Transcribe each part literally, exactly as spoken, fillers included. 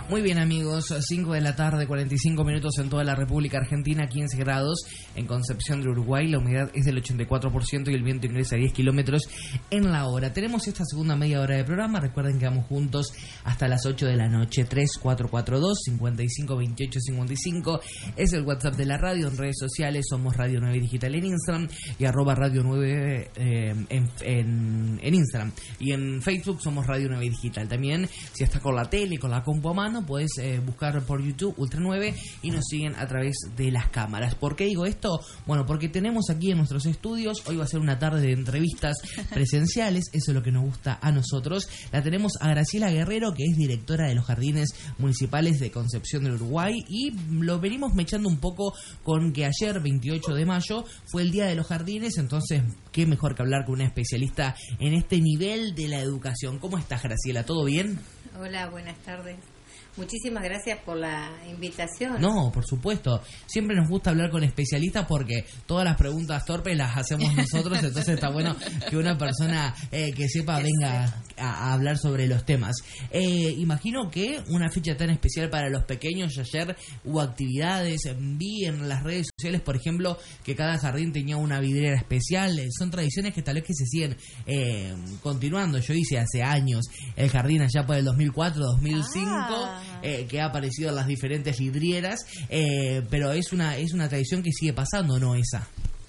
Muy bien, amigos, cinco de la tarde, cuarenta y cinco minutos en toda la República Argentina, quince grados en Concepción del Uruguay, la humedad es del ochenta y cuatro por ciento y el viento ingresa a diez kilómetros en la hora. Tenemos esta segunda media hora de programa, recuerden que vamos juntos hasta las ocho de la noche. Tres cuatro cuatro dos, cinco cinco, dos ocho cinco cinco es el WhatsApp de la radio. En redes sociales somos Radio nueve Digital en Instagram y arroba Radio nueve eh, en, en, en Instagram, y en Facebook somos Radio nueve Digital. También, si estás con la tele, con la compu a mano, puedes eh, buscar por YouTube Ultra nueve y nos siguen a través de las cámaras. ¿Por qué digo esto? Bueno, porque tenemos aquí en nuestros estudios, hoy va a ser una tarde de entrevistas presenciales, eso es lo que nos gusta a nosotros. La tenemos a Graciela Guerrero, que es directora de los Jardines Municipales de Concepción del Uruguay, y lo venimos mechando un poco con que ayer, veintiocho de mayo, fue el Día de los Jardines, entonces qué mejor que hablar con una especialista en este nivel de la educación. ¿Cómo estás, Graciela? ¿Todo bien? Hola, buenas tardes. Muchísimas gracias por la invitación. No, por supuesto. Siempre nos gusta hablar con especialistas porque todas las preguntas torpes las hacemos nosotros, entonces está bueno que una persona eh, que sepa venga a, a hablar sobre los temas. Eh, imagino que una fecha tan especial para los pequeños, ayer hubo actividades, vi en las redes sociales, por ejemplo, que cada jardín tenía una vidriera especial. Son tradiciones que tal vez que se siguen eh, continuando. Yo hice hace años el jardín allá por el dos mil cuatro, dos mil cinco. Ah. Eh, que ha aparecido en las diferentes vidrieras, eh, pero es una es una tradición que sigue pasando, ¿no, esa?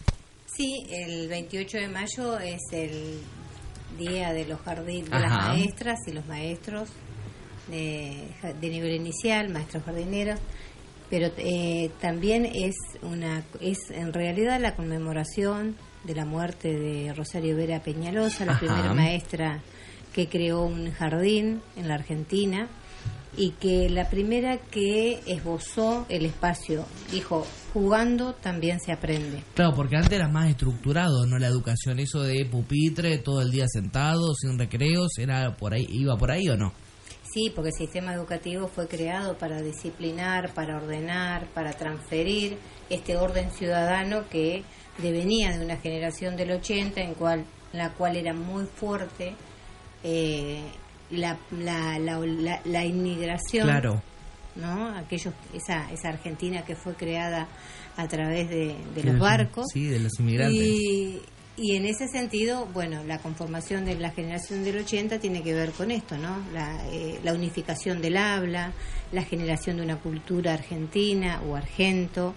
Sí, el veintiocho de mayo es el día de los jardines, de Ajá. las maestras y los maestros de, de nivel inicial, maestros jardineros, pero eh, también es una es en realidad la conmemoración de la muerte de Rosario Vera Peñalosa, la Ajá. primera maestra que creó un jardín en la Argentina, y que la primera que esbozó el espacio, dijo, jugando también se aprende. Claro, porque antes era más estructurado, ¿no? La educación, eso de pupitre, todo el día sentado, sin recreos, era por ahí, ¿iba por ahí o no? Sí, porque el sistema educativo fue creado para disciplinar, para ordenar, para transferir este orden ciudadano que devenía de una generación del ochenta, en cual, la cual era muy fuerte, eh, La, la, la, la, la inmigración, claro, ¿no? Aquellos, esa, esa Argentina que fue creada a través de, de los barcos, sí, de los inmigrantes. Y, y en ese sentido, bueno, la conformación de la generación del ochenta tiene que ver con esto, ¿no? La, eh, la unificación del habla, la generación de una cultura argentina o argento.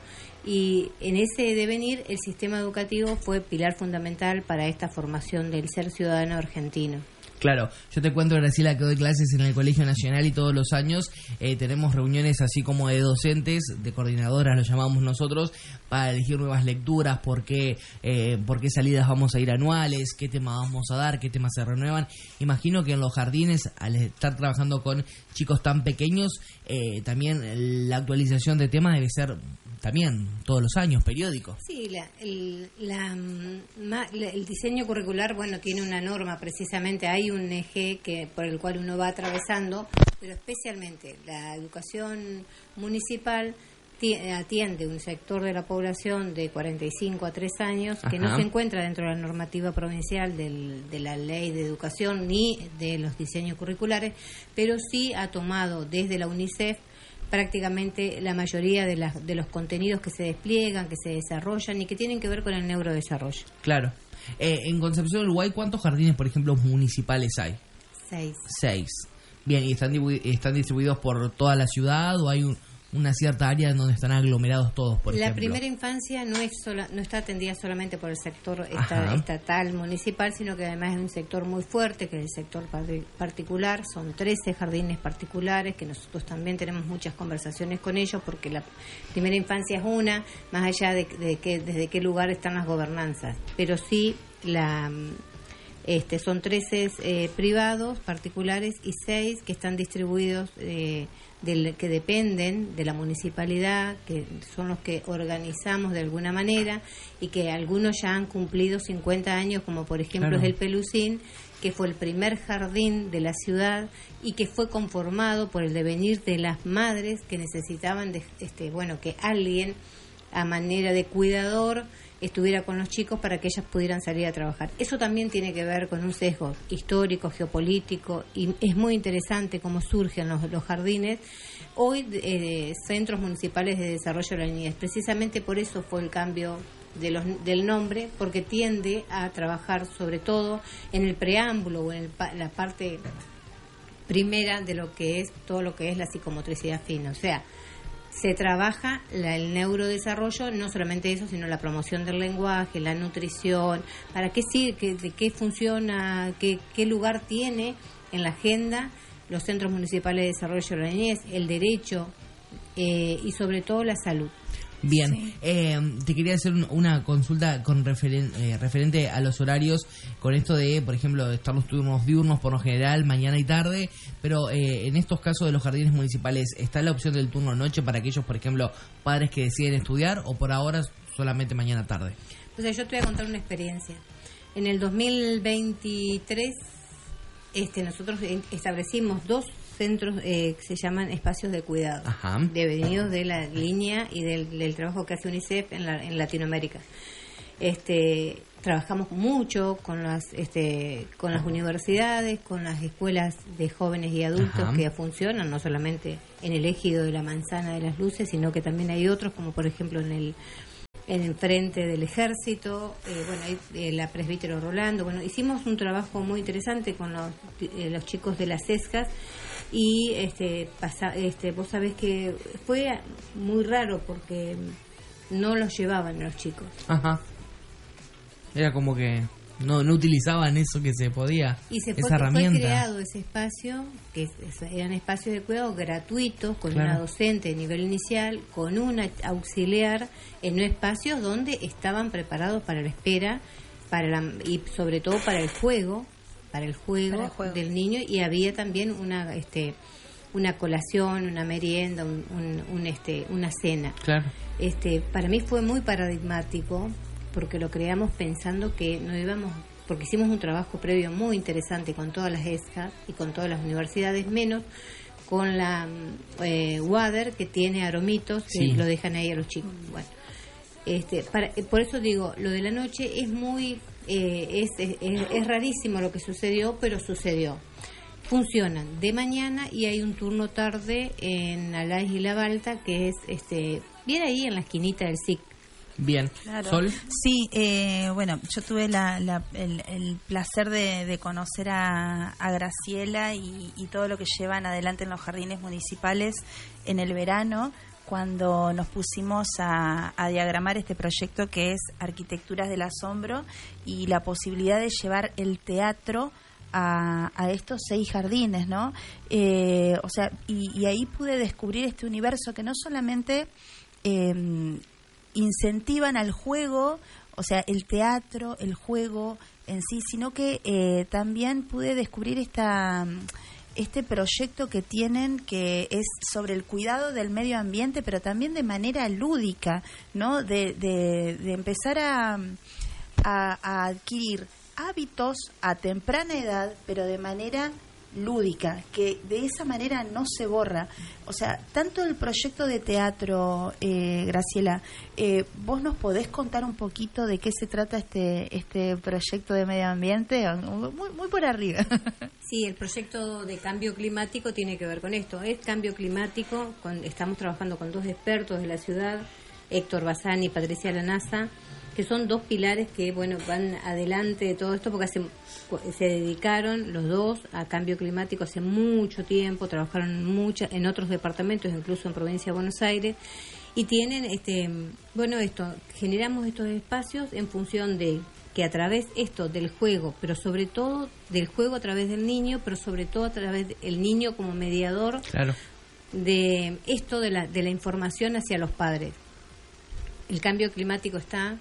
Y en ese devenir el sistema educativo fue pilar fundamental para esta formación del ser ciudadano argentino. Claro, yo te cuento, Graciela, que doy clases en el Colegio Nacional y todos los años eh, tenemos reuniones así como de docentes, de coordinadoras, lo llamamos nosotros, para elegir nuevas lecturas, por qué, eh, por qué salidas vamos a ir anuales, qué temas vamos a dar, qué temas se renuevan. Imagino que en los jardines, al estar trabajando con chicos tan pequeños, eh, también la actualización de temas debe ser también todos los años, periódico. Sí, la, el, la, ma, la, el diseño curricular, bueno, tiene una norma precisamente, hay un eje que por el cual uno va atravesando, pero especialmente la educación municipal atiende un sector de la población de cuarenta y cinco a tres años que Ajá. no se encuentra dentro de la normativa provincial del, de la ley de educación ni de los diseños curriculares, pero sí ha tomado desde la UNICEF prácticamente la mayoría de, las, de los contenidos que se despliegan, que se desarrollan y que tienen que ver con el neurodesarrollo. Claro. Eh, en Concepción del Uruguay, ¿cuántos jardines, por ejemplo, municipales hay? Seis. Seis. Bien, ¿y están, están distribuidos por toda la ciudad o hay un, una cierta área en donde están aglomerados todos, por la ejemplo? La primera infancia no es sola, no está atendida solamente por el sector esta, estatal, municipal, sino que además es un sector muy fuerte, que es el sector particular. Son trece jardines particulares, que nosotros también tenemos muchas conversaciones con ellos, porque la primera infancia es una, más allá de, de que desde qué lugar están las gobernanzas. Pero sí, la... Este, son trece eh, privados, particulares, y seis que están distribuidos, eh, del, que dependen de la municipalidad, que son los que organizamos de alguna manera, y que algunos ya han cumplido cincuenta años, como por ejemplo claro. es el Pelusín, que fue el primer jardín de la ciudad y que fue conformado por el devenir de las madres que necesitaban, de, este, bueno, que alguien a manera de cuidador estuviera con los chicos para que ellas pudieran salir a trabajar. Eso también tiene que ver con un sesgo histórico, geopolítico, y es muy interesante cómo surgen los, los jardines hoy, eh, centros municipales de desarrollo de la niñez. Precisamente por eso fue el cambio de los, del nombre, porque tiende a trabajar sobre todo en el preámbulo o en el, la parte primera de lo que es todo lo que es la psicomotricidad fina. O sea, se trabaja la, el neurodesarrollo, no solamente eso, sino la promoción del lenguaje, la nutrición, para qué sirve, qué, de qué funciona, qué, qué lugar tiene en la agenda los centros municipales de desarrollo de la niñez, el derecho eh, y sobre todo la salud. Bien, sí. eh, te quería hacer un, una consulta con referen, eh, referente a los horarios, con esto de, por ejemplo, estar los turnos diurnos por lo general, mañana y tarde, pero eh, en estos casos de los jardines municipales, ¿está la opción del turno noche para aquellos, por ejemplo, padres que deciden estudiar, o por ahora solamente mañana tarde? O sea, yo te voy a contar una experiencia. En el dos mil veintitrés, este, nosotros establecimos dos centros eh, que se llaman espacios de cuidado, Ajá. devenidos de la línea y del, del trabajo que hace UNICEF en, la, en Latinoamérica. Este, trabajamos mucho con las este, con las universidades, con las escuelas de jóvenes y adultos Ajá. que funcionan, no solamente en el ejido de la Manzana de las Luces, sino que también hay otros, como por ejemplo en el en el frente del ejército, eh, bueno, ahí, eh, la presbítero Rolando. Bueno, hicimos un trabajo muy interesante con los, eh, los chicos de las ESCAS. Y este, pasa, este, vos sabés que fue muy raro porque no los llevaban los chicos. Ajá. Era como que no no utilizaban eso que se podía, y se esa fue, herramienta. Fue creado ese espacio, que eran espacios de cuidado gratuitos, con claro. una docente de nivel inicial, con una auxiliar, en un espacio donde estaban preparados para la espera, para la, y sobre todo para el juego. Para el, juego para el juego del niño, y había también una este una colación, una merienda, un, un, un este una cena. Claro. Este para mí fue muy paradigmático porque lo creamos pensando que no íbamos, porque hicimos un trabajo previo muy interesante con todas las ESCAS y con todas las universidades, menos con la eh, WADER, que tiene aromitos que sí. lo dejan ahí a los chicos. Bueno, este para, por eso digo, lo de la noche es muy Eh, es, es, es rarísimo lo que sucedió, pero sucedió. Funcionan de mañana y hay un turno tarde en Alais y La Balta, que es este bien ahí en la esquinita del S I C. Bien, claro. Sol. Sí, eh, bueno, yo tuve la, la, el, el placer de, de conocer a, a Graciela y, y todo lo que llevan adelante en los jardines municipales en el verano, cuando nos pusimos a, a diagramar este proyecto que es Arquitecturas del Asombro y la posibilidad de llevar el teatro a, a estos seis jardines, ¿no? Eh, o sea, y, y ahí pude descubrir este universo que no solamente eh, incentivan al juego, o sea, el teatro, el juego en sí, sino que eh, también pude descubrir esta... este proyecto que tienen, que es sobre el cuidado del medio ambiente, pero también de manera lúdica, ¿no? De, de, de empezar a, a, a adquirir hábitos a temprana edad, pero de manera lúdica, que de esa manera no se borra. O sea, tanto el proyecto de teatro, eh, Graciela, eh, ¿vos nos podés contar un poquito de qué se trata este este proyecto de medio ambiente? Muy, muy por arriba. Sí, el proyecto de cambio climático tiene que ver con esto. Es cambio climático, con, estamos trabajando con dos expertos de la ciudad, Héctor Bazán y Patricia Lanaza, que son dos pilares que bueno van adelante de todo esto porque hace, se dedicaron los dos a cambio climático hace mucho tiempo, trabajaron mucha, en otros departamentos, incluso en provincia de Buenos Aires, y tienen este bueno esto generamos estos espacios en función de que a través esto del juego, pero sobre todo del juego a través del niño, pero sobre todo a través del niño como mediador claro. de esto de la de la información hacia los padres. El cambio climático está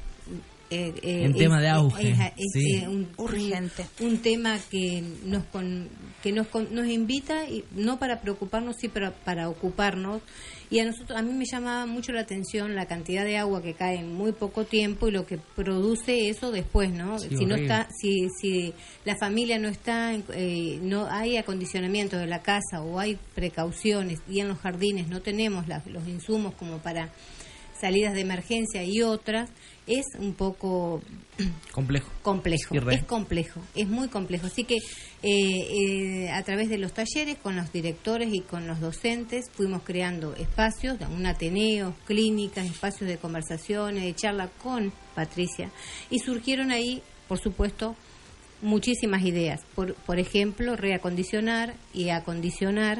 Eh, eh, en es, tema de auge, es, es, sí. es un, urgente, un, un tema que nos con, que nos con, nos invita y no para preocuparnos, sí, pero para ocuparnos. Y a nosotros, a mí me llamaba mucho la atención la cantidad de agua que cae en muy poco tiempo y lo que produce eso después, ¿no? Sí, si horrible. no está, si si la familia no está, eh, no hay acondicionamiento de la casa o hay precauciones y en los jardines no tenemos la, los insumos como para salidas de emergencia y otras, es un poco complejo. Complejo, es complejo, es muy complejo. Así que eh, eh, a través de los talleres, con los directores y con los docentes, fuimos creando espacios, un ateneo, clínicas, espacios de conversaciones, de charla con Patricia. Y surgieron ahí, por supuesto, muchísimas ideas. Por, por ejemplo, reacondicionar y acondicionar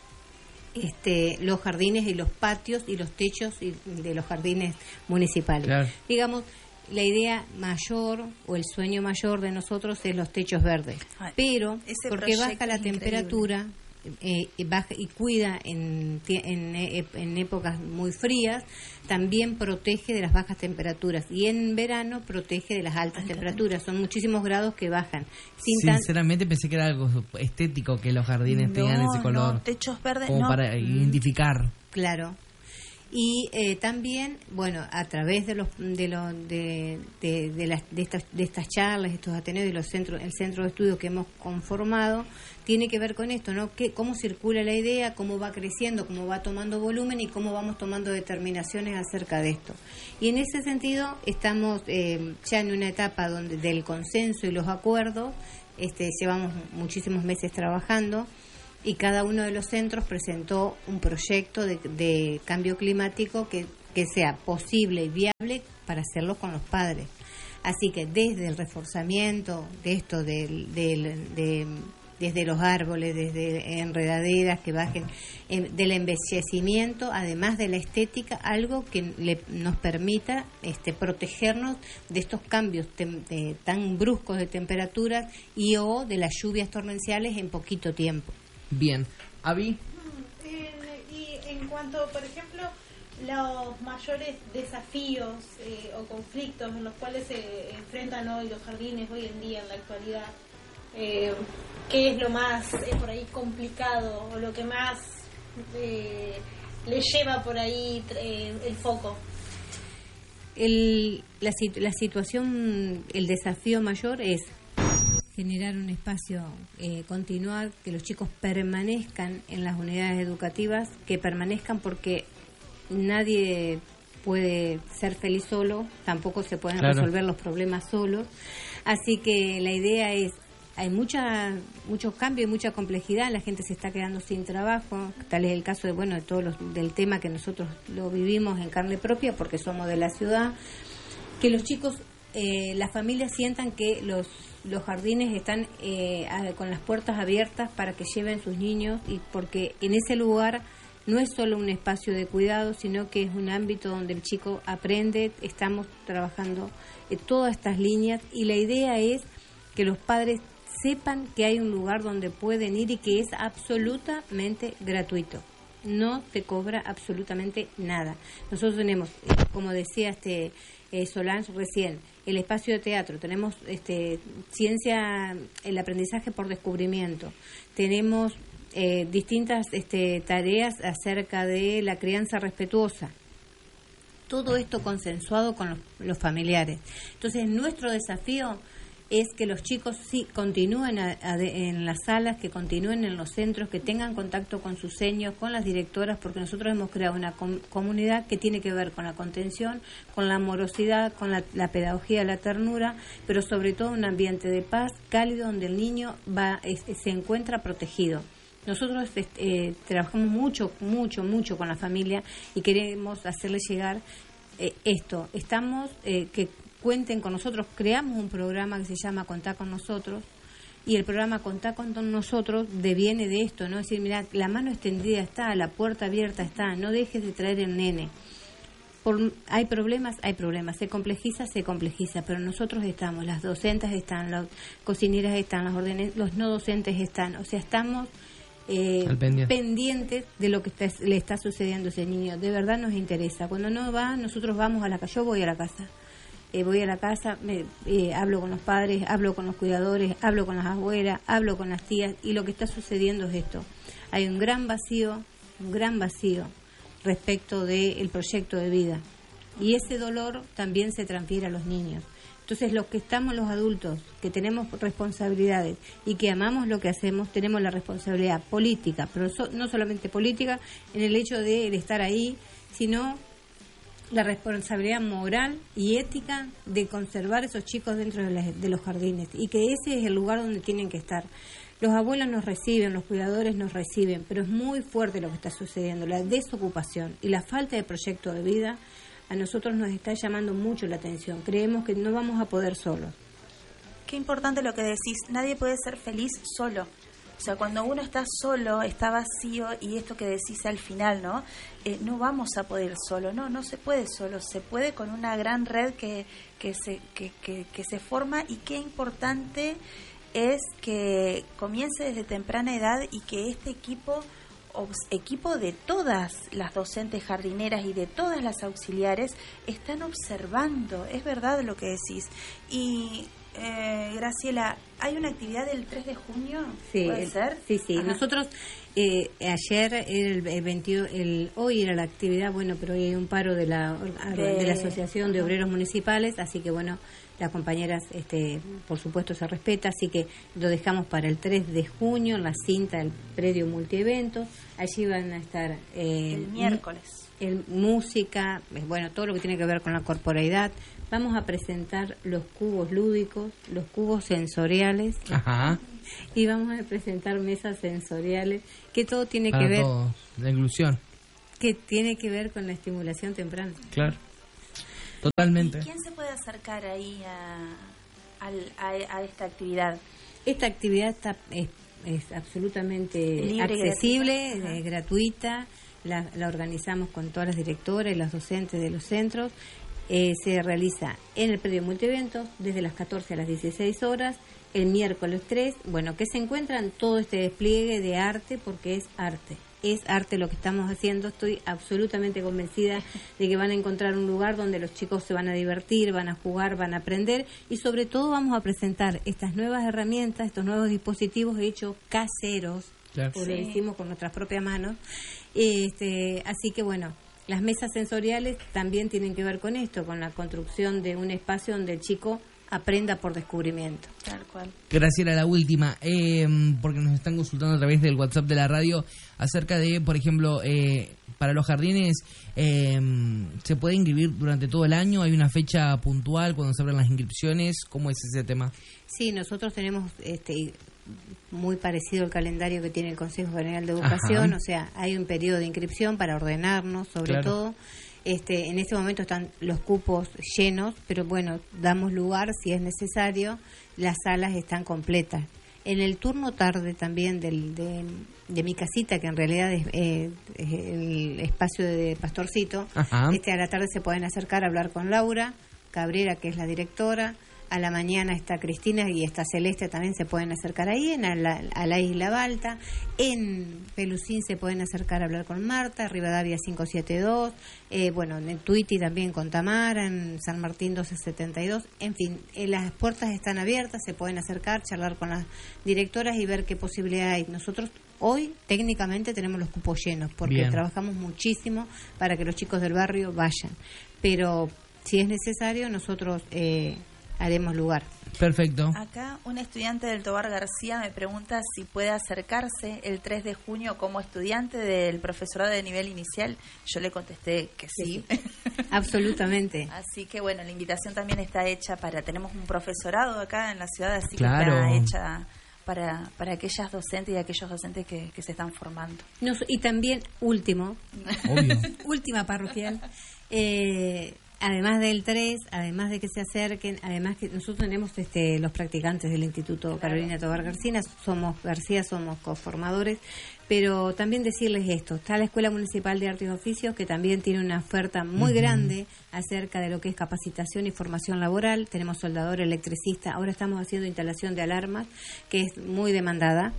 Este, los jardines y los patios y los techos y de los jardines municipales. Claro. Digamos, la idea mayor o el sueño mayor de nosotros es los techos verdes. Ay, pero porque baja la temperatura eh, baja y cuida en, en, en épocas muy frías, también protege de las bajas temperaturas, y en verano protege de las altas Ay, temperaturas. Son muchísimos grados que bajan. Sin Sinceramente tan... pensé que era algo estético que los jardines no, tengan ese color. No, techos verdes como no. para identificar. Claro. Y eh, también, bueno, a través de los de lo, de, de, de, las, de estas de estas charlas, estos ateneos y los centros, el centro de estudio que hemos conformado, tiene que ver con esto, ¿no? Que, cómo circula la idea, cómo va creciendo, cómo va tomando volumen y cómo vamos tomando determinaciones acerca de esto. Y en ese sentido estamos eh, ya en una etapa donde del consenso y los acuerdos, este, llevamos muchísimos meses trabajando. Y cada uno de los centros presentó un proyecto de, de cambio climático que, que sea posible y viable para hacerlo con los padres. Así que desde el reforzamiento de esto, del, del, de, desde los árboles, desde enredaderas que bajen, eh, del embellecimiento, además de la estética, algo que le, nos permita este, protegernos de estos cambios tem, de, tan bruscos de temperaturas y o de las lluvias torrenciales en poquito tiempo. Bien, Avi. En, y en cuanto, por ejemplo, los mayores desafíos eh, o conflictos en los cuales se enfrentan hoy los jardines hoy en día, en la actualidad, eh, ¿qué es lo más eh, por ahí complicado o lo que más eh, le lleva por ahí eh, el foco? El, la, la situación, el desafío mayor es generar un espacio, eh, continuar, que los chicos permanezcan en las unidades educativas, que permanezcan porque nadie puede ser feliz solo, tampoco se pueden claro. resolver los problemas solos, así que la idea es, hay mucha muchos cambios y mucha complejidad, la gente se está quedando sin trabajo, tal es el caso de bueno de todos los, del tema que nosotros lo vivimos en carne propia porque somos de la ciudad, que los chicos, eh, las familias sientan que los los jardines están eh, a, con las puertas abiertas para que lleven sus niños, y porque en ese lugar no es solo un espacio de cuidado, sino que es un ámbito donde el chico aprende. Estamos trabajando en todas estas líneas y la idea es que los padres sepan que hay un lugar donde pueden ir y que es absolutamente gratuito. No te cobra absolutamente nada. Nosotros tenemos, como decía este eh, Solange recién, el espacio de teatro, tenemos este, ciencia, el aprendizaje por descubrimiento, tenemos eh, distintas este, tareas acerca de la crianza respetuosa. Todo esto consensuado con los, los familiares. Entonces, nuestro desafío es que los chicos sí continúen a, a de, en las salas, que continúen en los centros, que tengan contacto con sus seños, con las directoras, porque nosotros hemos creado una com- comunidad que tiene que ver con la contención, con la amorosidad, con la, la pedagogía, la ternura, pero sobre todo un ambiente de paz, cálido, donde el niño va es, se encuentra protegido. Nosotros eh, trabajamos mucho, mucho, mucho con la familia y queremos hacerles llegar eh, esto. Estamos, eh, que cuenten con nosotros, creamos un programa que se llama Contá con Nosotros, y el programa Contá con Nosotros deviene de esto, ¿no? Es decir, mira, la mano extendida está, la puerta abierta está, no dejes de traer el nene. Por, hay problemas, hay problemas, se complejiza, se complejiza, pero nosotros estamos, las docentes están, las cocineras están, las órdenes, los no docentes están, o sea, estamos eh, pendiente. pendientes de lo que está, le está sucediendo a ese niño, de verdad nos interesa. Cuando no va, nosotros vamos a la casa, yo voy a la casa. Eh, voy a la casa, me, eh, hablo con los padres, hablo con los cuidadores, hablo con las abuelas, hablo con las tías, y lo que está sucediendo es esto. Hay un gran vacío, un gran vacío respecto del proyecto de vida. Y ese dolor también se transfiere a los niños. Entonces, los que estamos los adultos, que tenemos responsabilidades y que amamos lo que hacemos, tenemos la responsabilidad política, pero so, no solamente política en el hecho de, de estar ahí, sino la responsabilidad moral y ética de conservar esos chicos dentro de, las, de los jardines y que ese es el lugar donde tienen que estar. Los abuelos nos reciben, los cuidadores nos reciben, pero es muy fuerte lo que está sucediendo, la desocupación y la falta de proyecto de vida a nosotros nos está llamando mucho la atención. Creemos que no vamos a poder solos. Qué importante lo que decís, nadie puede ser feliz solo. O sea, cuando uno está solo, está vacío, y esto que decís al final, ¿no? Eh, no vamos a poder solo, no, no se puede solo, se puede con una gran red que, que, se, que, que, que se forma, y qué importante es que comience desde temprana edad y que este equipo, equipo de todas las docentes jardineras y de todas las auxiliares, están observando, es verdad lo que decís. Y Eh, Graciela, ¿hay una actividad del tres de junio? Sí, ¿Puede el, ser? Sí, sí. Ajá. Nosotros eh, ayer, el, el veintidós, el, hoy era la actividad, bueno, pero hoy hay un paro de la, de, de la Asociación de Obreros Municipales, así que bueno, las compañeras, este, por supuesto, se respeta, así que lo dejamos para el tres de junio en la cinta del predio multieventos. Allí van a estar eh, el miércoles. El, música, bueno, todo lo que tiene que ver con la corporeidad. Vamos a presentar los cubos lúdicos, los cubos sensoriales. Ajá. Y vamos a presentar mesas sensoriales, que todo tiene Para que ver, todos, la inclusión. que tiene que ver con la estimulación temprana. Claro. Totalmente. ¿Y quién se puede acercar ahí a, al, a, a esta actividad? Esta actividad está es, es absolutamente Libre, accesible, gratuita. es gratuita. La, la organizamos con todas las directoras y las docentes de los centros. Eh, se realiza en el predio multieventos desde las catorce a las dieciséis horas, el miércoles tres, bueno, que se encuentran todo este despliegue de arte, porque es arte, es arte lo que estamos haciendo. Estoy absolutamente convencida de que van a encontrar un lugar donde los chicos se van a divertir, van a jugar, van a aprender, y sobre todo vamos a presentar estas nuevas herramientas, estos nuevos dispositivos hechos caseros, Claro. porque Sí. lo hicimos con nuestras propias manos. Este, así que bueno, las mesas sensoriales también tienen que ver con esto, con la construcción de un espacio donde el chico aprenda por descubrimiento. Tal cual. Graciela, la última, eh, porque nos están consultando a través del WhatsApp de la radio acerca de, por ejemplo, eh, para los jardines, eh, ¿se puede inscribir durante todo el año? ¿Hay una fecha puntual cuando se abren las inscripciones? ¿Cómo es ese tema? Sí, nosotros tenemos este muy parecido al calendario que tiene el Consejo General de Educación. Ajá. O sea, hay un periodo de inscripción para ordenarnos, sobre Claro. todo. Este, en este momento están los cupos llenos, pero bueno, damos lugar si es necesario, las salas están completas. En el turno tarde también del, de, de mi casita, que en realidad es, eh, es el espacio de Pastorcito, Ajá. este a la tarde se pueden acercar a hablar con Laura Cabrera, que es la directora. A la mañana está Cristina y está Celeste, también se pueden acercar ahí, en a la, a la Isla Balta. En Pelusín se pueden acercar a hablar con Marta, Rivadavia quinientos setenta y dos, eh, bueno, en Tuiti también con Tamara, en San Martín doce setenta y dos. En fin, eh, las puertas están abiertas, se pueden acercar, charlar con las directoras y ver qué posibilidad hay. Nosotros hoy técnicamente tenemos los cupos llenos, porque Bien. trabajamos muchísimo para que los chicos del barrio vayan. Pero si es necesario, nosotros... Eh, haremos lugar. Perfecto. Acá un estudiante del Tobar García me pregunta si puede acercarse el tres de junio como estudiante del profesorado de nivel inicial. Yo le contesté que sí. sí. Absolutamente. Así que bueno, la invitación también está hecha para, tenemos un profesorado acá en la ciudad, así Claro. que está hecha para, para aquellas docentes y aquellos docentes que, que se están formando. Nos, y también, último, Obvio. última parroquial, eh, además del tres, además de que se acerquen, además que nosotros tenemos este, los practicantes del Instituto Claro. Carolina Tobar García, somos García, somos coformadores, pero también decirles esto, está la Escuela Municipal de Artes y Oficios, que también tiene una oferta muy Uh-huh. grande acerca de lo que es capacitación y formación laboral. Tenemos soldador, electricista, ahora estamos haciendo instalación de alarmas, que es muy demandada.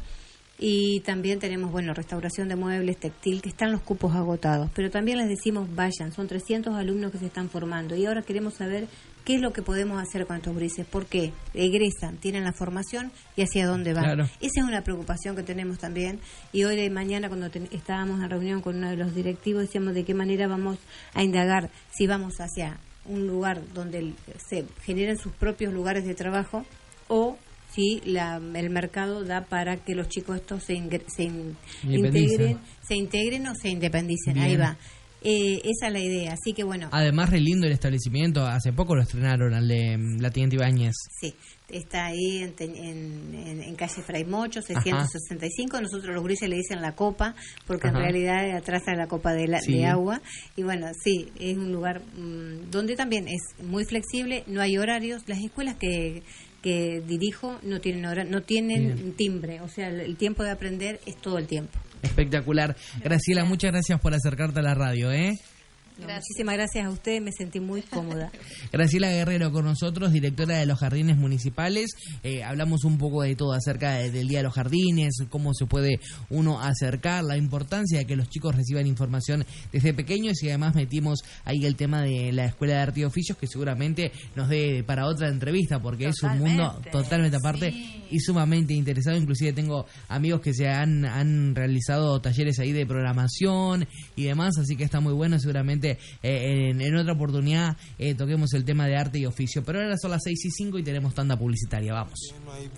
Y también tenemos, bueno, restauración de muebles, textil, que están los cupos agotados. Pero también les decimos, vayan, son trescientos alumnos que se están formando. Y ahora queremos saber qué es lo que podemos hacer con estos grises. ¿Por qué? Egresan, tienen la formación y hacia dónde van. Claro. Esa es una preocupación que tenemos también. Y hoy de mañana, cuando ten- estábamos en reunión con uno de los directivos, decíamos de qué manera vamos a indagar si vamos hacia un lugar donde el- se generen sus propios lugares de trabajo o... si la, el mercado da para que los chicos estos se, ingre- se in- Independicen. integren, se integren o se independicen. Bien. Ahí va. Eh, esa es la idea, así que bueno. Además, re lindo el establecimiento, hace poco lo estrenaron, al de la Teniente Ibáñez. Sí, está ahí en, en, en, en calle Fray Mocho, seiscientos sesenta y cinco. Ajá. Nosotros los grises le dicen la copa, porque Ajá. en realidad atrás está la copa de, la, sí. de agua. Y bueno, sí, es un lugar mmm, donde también es muy flexible, no hay horarios. Las escuelas que, que dirijo no tienen hora, no tienen Bien. timbre, o sea, el, el tiempo de aprender es todo el tiempo. Espectacular. Graciela, muchas gracias por acercarte a la radio, ¿eh? No, muchísimas gracias a ustedes, me sentí muy cómoda. Graciela Guerrero con nosotros, directora de los Jardines Municipales. Eh, hablamos un poco de todo acerca de, del Día de los Jardines, cómo se puede uno acercar, la importancia de que los chicos reciban información desde pequeños, y además metimos ahí el tema de la Escuela de Arte y Oficios, que seguramente nos dé para otra entrevista, porque totalmente, es un mundo totalmente aparte sí. y sumamente interesado. Inclusive tengo amigos que se han, han realizado talleres ahí de programación y demás, así que está muy bueno. Seguramente Eh, en, en otra oportunidad eh, toquemos el tema de arte y oficio, pero ahora son las seis y cinco y tenemos tanda publicitaria. Vamos.